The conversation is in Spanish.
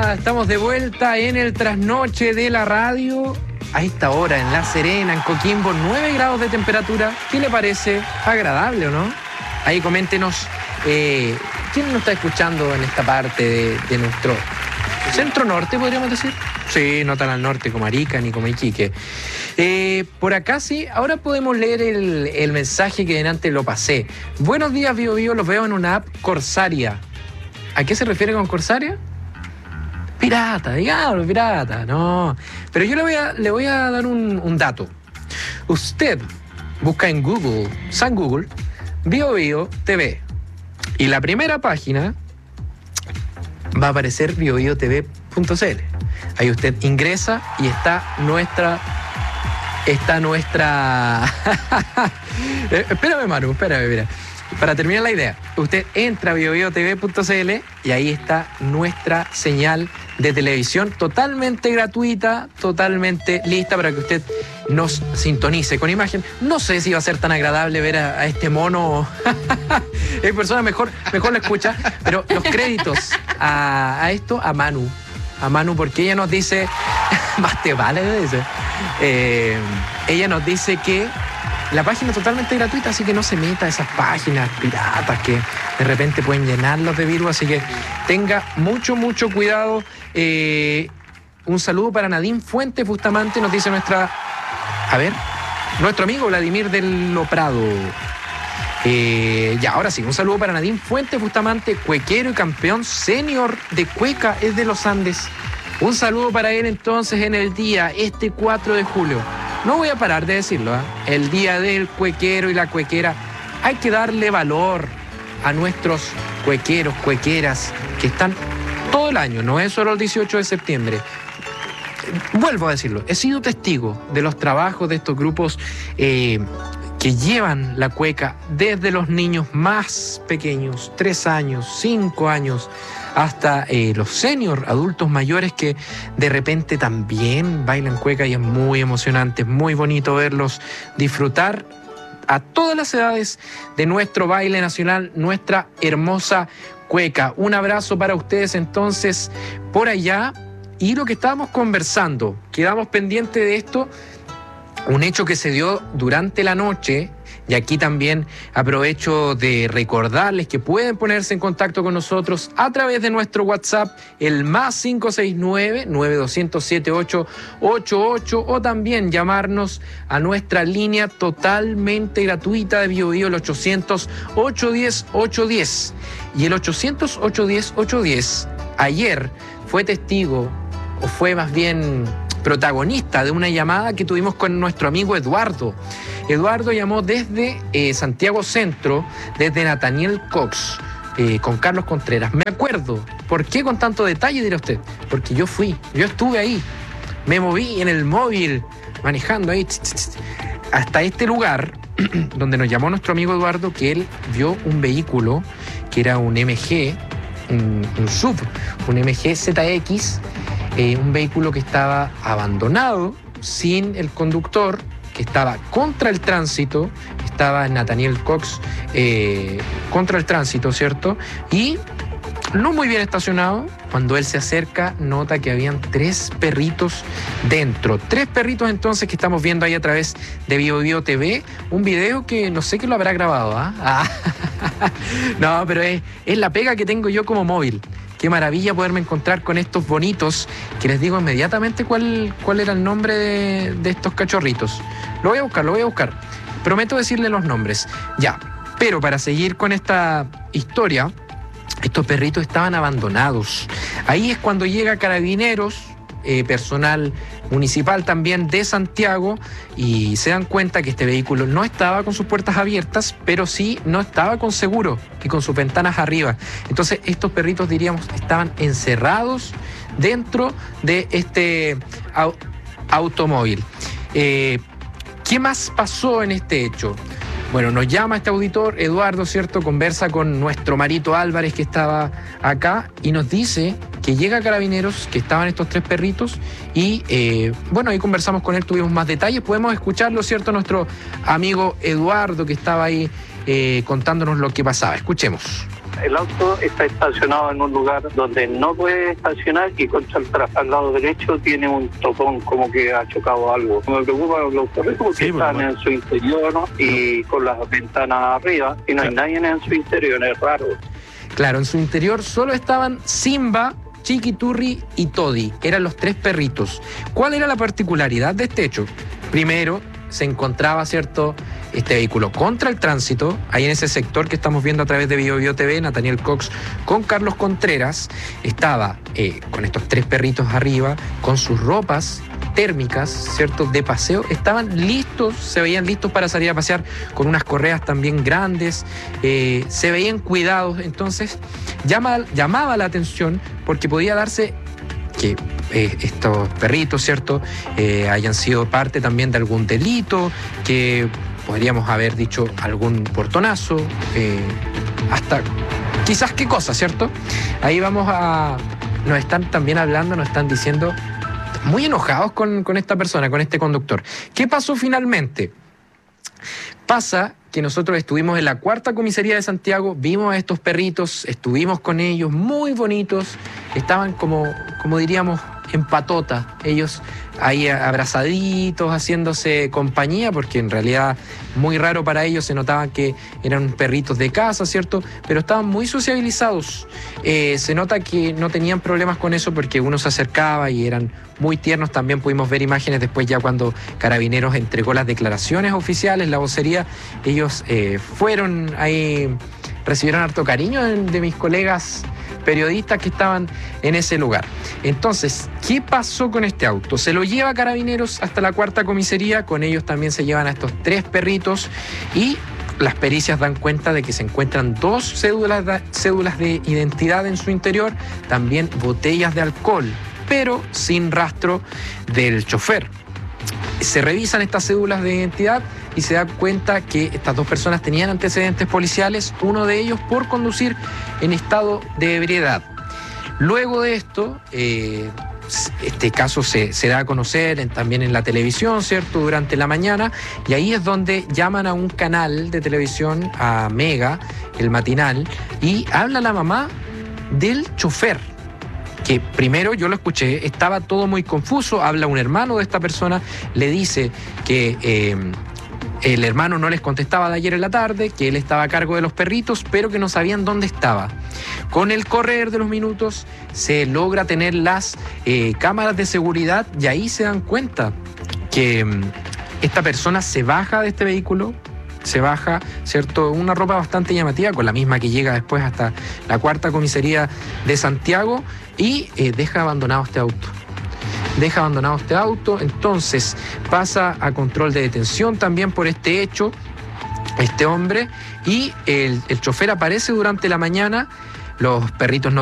Estamos de vuelta en el trasnoche de la radio. A esta hora en La Serena, en Coquimbo, 9 grados de temperatura. ¿Qué le parece? Agradable, ¿o no? Ahí coméntenos quién nos está escuchando en esta parte de nuestro centro norte, podríamos decir. Sí, no tan al norte como Arica ni como Iquique. Por acá sí, ahora podemos leer el mensaje que delante lo pasé. Buenos días, Bio Bio, los veo en una app Corsaria. ¿A qué se refiere con Corsaria? Pirata, digamos, pirata, no. Pero yo le voy a dar un dato. Usted busca en Google, San Google, Bio Bio TV. Y la primera página va a aparecer biobiotv.cl. Ahí usted ingresa y está nuestra... Espérame, Manu, mira. Para terminar la idea, usted entra a biobiotv.cl y ahí está nuestra señal de televisión totalmente gratuita, totalmente lista para que usted nos sintonice con imagen. No sé si va a ser tan agradable ver a este mono en persona, mejor lo escucha, pero los créditos a esto, a Manu, porque ella nos dice, más te vale, dice. Ella nos dice que la página es totalmente gratuita, así que no se meta a esas páginas piratas que de repente pueden llenarlos de virus, así que tenga mucho cuidado. Un saludo para Nadine Fuentes Bustamante, nos dice nuestro amigo Vladimir del Loprado. Ya, ahora sí, un saludo para Nadine Fuentes Bustamante, cuequero y campeón senior de cueca, es de los Andes. Un saludo para él entonces en el día, este 4 de julio. No voy a parar de decirlo, el día del cuequero y la cuequera. Hay que darle valor a nuestros cuequeros, cuequeras, que están todo el año, no es solo el 18 de septiembre. Vuelvo a decirlo, he sido testigo de los trabajos de estos grupos que llevan la cueca desde los niños más pequeños, 3 años, 5 años, hasta los senior, adultos mayores que de repente también bailan cueca y es muy emocionante, es muy bonito verlos disfrutar a todas las edades de nuestro baile nacional, nuestra hermosa cueca. Un abrazo para ustedes entonces por allá. Y lo que estábamos conversando, quedamos pendientes de esto, un hecho que se dio durante la noche. Y aquí también aprovecho de recordarles que pueden ponerse en contacto con nosotros a través de nuestro WhatsApp, el más 569-9200-7888, o también llamarnos a nuestra línea totalmente gratuita de Bio Bio, el 800-810-810. Y el 800-810-810 ayer fue testigo, o fue más bien protagonista de una llamada que tuvimos con nuestro amigo Eduardo. Eduardo llamó desde Santiago Centro, desde Nathaniel Cox, con Carlos Contreras. Me acuerdo. ¿Por qué con tanto detalle, dirá usted? Porque yo estuve ahí. Me moví en el móvil, manejando ahí, hasta este lugar, donde nos llamó nuestro amigo Eduardo, que él vio un vehículo, que era un MG, un SUV, un MG ZX, un vehículo que estaba abandonado, sin el conductor, que estaba contra el tránsito, estaba Nathaniel Cox contra el tránsito, ¿cierto? Y no muy bien estacionado. Cuando él se acerca, nota que habían 3 perritos dentro. 3 perritos entonces que estamos viendo ahí a través de Bio Bio TV. Un video que no sé qué lo habrá grabado, No, pero es la pega que tengo yo como móvil. Qué maravilla poderme encontrar con estos bonitos, que les digo inmediatamente cuál era el nombre de estos cachorritos. Lo voy a buscar. Prometo decirle los nombres. Ya, pero para seguir con esta historia, estos perritos estaban abandonados. Ahí es cuando llega Carabineros, personal municipal también de Santiago, y se dan cuenta que este vehículo no estaba con sus puertas abiertas, pero sí no estaba con seguro y con sus ventanas arriba. Entonces estos perritos, diríamos, estaban encerrados dentro de este automóvil. ¿Qué más pasó en este hecho? Bueno, nos llama este auditor, Eduardo, ¿cierto? Conversa con nuestro Marito Álvarez, que estaba acá, y nos dice que llega Carabineros, que estaban estos 3 perritos, y bueno, ahí conversamos con él, tuvimos más detalles. Podemos escucharlo, ¿cierto? Nuestro amigo Eduardo, que estaba ahí contándonos lo que pasaba. Escuchemos. el auto está estacionado en un lugar donde no puede estacionar y al lado derecho tiene un topón, como que ha chocado algo. Me preocupa los perritos porque están en su interior, ¿no? Y con las ventanas arriba y no hay nadie en su interior, es raro. Claro, en su interior solo estaban Simba, Chiquiturri y Toddy. Eran los 3 perritos. ¿Cuál era la particularidad de este hecho? Primero, se encontraba, ¿cierto?, este vehículo contra el tránsito, ahí en ese sector que estamos viendo a través de BioBio TV, Nathaniel Cox con Carlos Contreras, estaba con estos 3 perritos arriba, con sus ropas térmicas, ¿cierto?, de paseo, estaban listos, se veían listos para salir a pasear, con unas correas también grandes, se veían cuidados. Entonces llamaba la atención porque podía darse que estos perritos, ¿cierto?, hayan sido parte también de algún delito, que podríamos haber dicho algún portonazo, hasta quizás qué cosa, ¿cierto? Ahí nos están también hablando, nos están diciendo, muy enojados con esta persona, con este conductor. ¿Qué pasó finalmente? Pasa que nosotros estuvimos en la 4ª comisaría de Santiago, vimos a estos perritos, estuvimos con ellos, muy bonitos, estaban como diríamos, en patota, ellos ahí abrazaditos, haciéndose compañía, porque en realidad muy raro para ellos, se notaba que eran perritos de casa, ¿cierto? Pero estaban muy sociabilizados. Se nota que no tenían problemas con eso porque uno se acercaba y eran muy tiernos. También pudimos ver imágenes después, ya cuando Carabineros entregó las declaraciones oficiales, la vocería, ellos fueron ahí, recibieron harto cariño de mis colegas periodistas que estaban en ese lugar. Entonces, ¿qué pasó con este auto? Se lo lleva Carabineros hasta la 4ª comisaría, con ellos también se llevan a estos 3 perritos y las pericias dan cuenta de que se encuentran 2 cédulas de identidad en su interior, también botellas de alcohol, pero sin rastro del chofer. Se revisan estas cédulas de identidad y se da cuenta que estas 2 personas tenían antecedentes policiales, uno de ellos por conducir en estado de ebriedad. Luego de esto, este caso se da a conocer también en la televisión, ¿cierto?, durante la mañana, y ahí es donde llaman a un canal de televisión, a Mega, el matinal, y habla la mamá del chofer, que primero yo lo escuché, estaba todo muy confuso. Habla un hermano de esta persona, le dice que el hermano no les contestaba de ayer en la tarde, que él estaba a cargo de los perritos, pero que no sabían dónde estaba. Con el correr de los minutos se logra tener las cámaras de seguridad y ahí se dan cuenta que esta persona se baja de este vehículo, se baja, ¿cierto?, una ropa bastante llamativa, con la misma que llega después hasta la 4ª comisaría de Santiago, y deja abandonado este auto. Entonces pasa a control de detención también por este hecho, este hombre, y el chofer aparece durante la mañana. Los perritos no